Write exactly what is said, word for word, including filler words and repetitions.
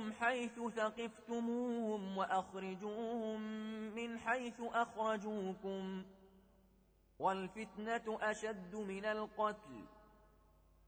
وَاقْتُلُوهُمْ حَيْثُ ثَقِفْتُمُوهُمْ وَأَخْرِجُوهُمْ مِنْ حَيْثُ أَخْرَجُوكُمْ ۚ وَالْفِتْنَةُ أَشَدُّ مِنَ الْقَتْلِ